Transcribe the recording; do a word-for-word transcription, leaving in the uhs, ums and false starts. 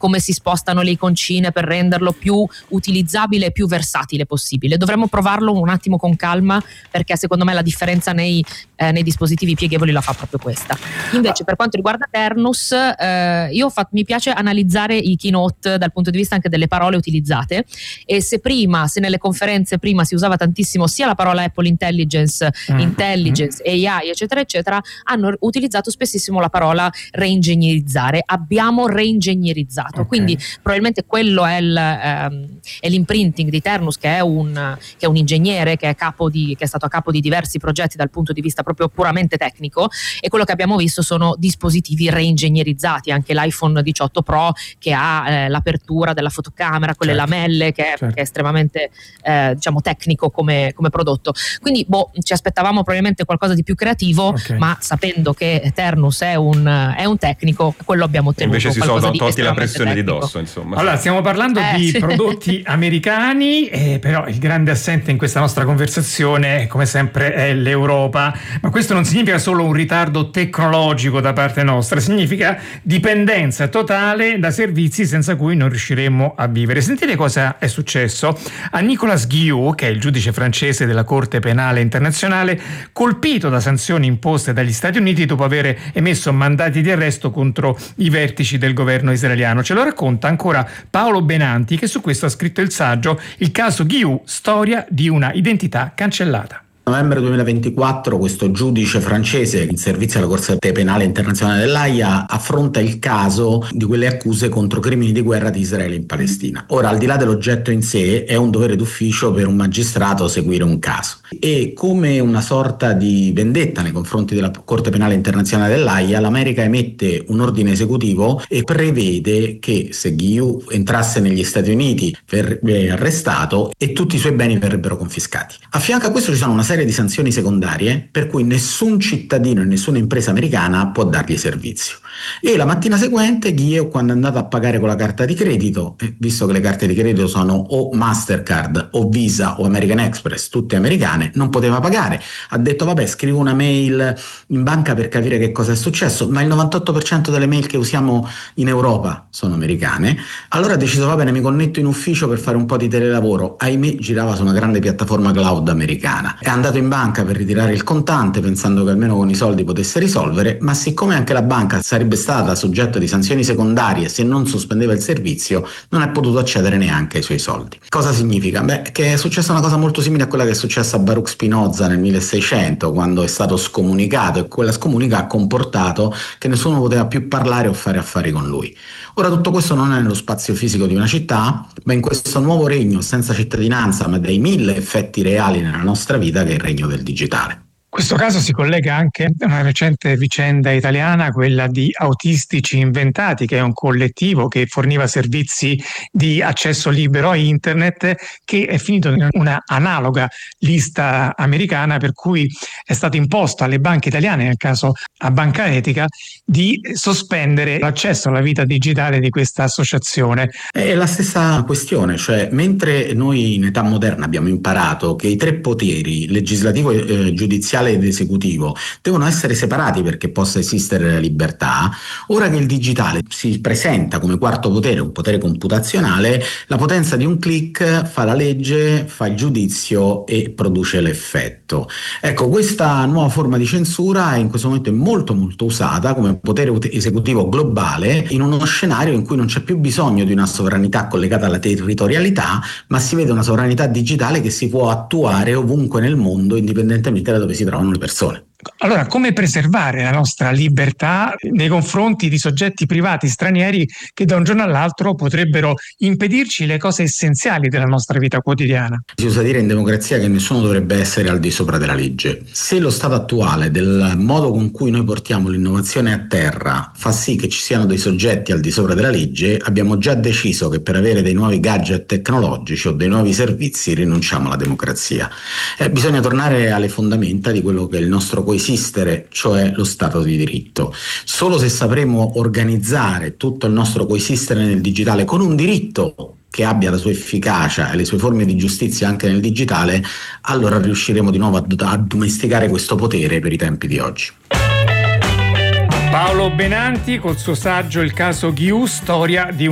come si spostano le iconcine per renderlo più utilizzabile e più versatile possibile. Dovremmo provarlo un attimo con calma, perché secondo me la differenza nei, eh, nei dispositivi pieghevoli la fa proprio questa. Invece per quanto riguarda Ternus, eh, io fa, mi piace analizzare i keynote dal punto di vista anche delle parole utilizzate, e se prima, se nelle conferenze prima si usava tantissimo sia la parola Apple Intelligence, mm. Intelligence, A I eccetera eccetera, hanno utilizzato spessissimo la parola reingegnerizzare. Abbiamo reingegnerizzato, okay. Quindi probabilmente quello è, il, ehm, è l'imprinting di Ternus, che è un, che è un ingegnere che è, capo di, che è stato a capo di diversi progetti dal punto di vista proprio puramente tecnico, e quello che abbiamo visto sono dispositivi reingegnerizzati, anche l'iPhone diciotto Pro che ha eh, l'apertura della fotocamera con certo. le lamelle, che è, certo. che è estremamente eh, diciamo tecnico come, come prodotto. Quindi boh, ci aspettavamo probabilmente qualcosa di più creativo, okay. ma sapendo che Ternus è un, è un tecnico, quello abbiamo ottenuto. Invece si sono tolti la pressione tecnico. Di dosso, insomma. Allora, stiamo parlando eh, di sì. prodotti americani, eh, però il grande assente in questa nostra conversazione, come sempre, è l'Europa. Ma questo non significa solo un ritardo tecnologico da parte nostra, significa dipendenza totale da servizi senza cui non riusciremmo a vivere. Sentite cosa è successo a Nicolas Guillou, che è il giudice francese della Corte Penale Internazionale, colpito da sanzioni imposte dagli Stati Uniti dopo aver emesso mandati di arresto contro i vertici del governo israeliano. Ce lo racconta ancora Paolo Benanti, che su questo ha scritto il saggio Il caso Guillou, storia di una identità cancellata. Novembre duemilaventiquattro questo giudice francese in servizio alla Corte Penale Internazionale dell'Aia affronta il caso di quelle accuse contro crimini di guerra di Israele in Palestina. Ora, al di là dell'oggetto in sé, è un dovere d'ufficio per un magistrato seguire un caso, e come una sorta di vendetta nei confronti della Corte Penale Internazionale dell'Aia, l'America emette un ordine esecutivo e prevede che se Guillou entrasse negli Stati Uniti verrebbe arrestato e tutti i suoi beni verrebbero confiscati. A fianco a questo ci sono una serie di sanzioni secondarie per cui nessun cittadino e nessuna impresa americana può dargli servizio. E la mattina seguente Guillou, quando è andato a pagare con la carta di credito, eh, visto che le carte di credito sono o Mastercard o Visa o American Express, tutte americane, non poteva pagare. Ha detto vabbè, scrivo una mail in banca per capire che cosa è successo, ma il novantotto per cento delle mail che usiamo in Europa sono americane. Allora ha deciso va bene, mi connetto in ufficio per fare un po' di telelavoro. Ahimè, girava su una grande piattaforma cloud americana. È andato in banca per ritirare il contante pensando che almeno con i soldi potesse risolvere, ma siccome anche la banca sarebbe stata soggetto di sanzioni secondarie se non sospendeva il servizio, non è potuto accedere neanche ai suoi soldi. Cosa significa? Beh, che è successa una cosa molto simile a quella che è successa a Baruch Spinoza nel milleseicento, quando è stato scomunicato, e quella scomunica ha comportato che nessuno poteva più parlare o fare affari con lui. Ora tutto questo non è nello spazio fisico di una città, ma in questo nuovo regno senza cittadinanza, ma dai mille effetti reali nella nostra vita, che è il regno del digitale. Questo caso si collega anche a una recente vicenda italiana, quella di Autistici Inventati, che è un collettivo che forniva servizi di accesso libero a internet, che è finito in una analoga lista americana, per cui è stato imposto alle banche italiane, nel caso a Banca Etica, di sospendere l'accesso alla vita digitale di questa associazione. È la stessa questione, cioè mentre noi in età moderna abbiamo imparato che i tre poteri, legislativo, eh, giudiziario ed esecutivo, devono essere separati perché possa esistere la libertà, ora che il digitale si presenta come quarto potere, un potere computazionale, la potenza di un click fa la legge, fa il giudizio e produce l'effetto. Ecco, questa nuova forma di censura è in questo momento molto molto usata come potere esecutivo globale in uno scenario in cui non c'è più bisogno di una sovranità collegata alla territorialità, ma si vede una sovranità digitale che si può attuare ovunque nel mondo, indipendentemente da dove si trovano le persone. Allora, come preservare la nostra libertà nei confronti di soggetti privati stranieri che da un giorno all'altro potrebbero impedirci le cose essenziali della nostra vita quotidiana? Si usa dire in democrazia che nessuno dovrebbe essere al di sopra della legge. Se lo stato attuale del modo con cui noi portiamo l'innovazione a terra fa sì che ci siano dei soggetti al di sopra della legge, abbiamo già deciso che per avere dei nuovi gadget tecnologici o dei nuovi servizi rinunciamo alla democrazia. Eh, bisogna tornare alle fondamenta di quello che è il nostro coesistere, cioè lo Stato di diritto. Solo se sapremo organizzare tutto il nostro coesistere nel digitale con un diritto che abbia la sua efficacia e le sue forme di giustizia anche nel digitale, allora riusciremo di nuovo a addomesticare questo potere per i tempi di oggi. Paolo Benanti col suo saggio Il caso Guillou, storia di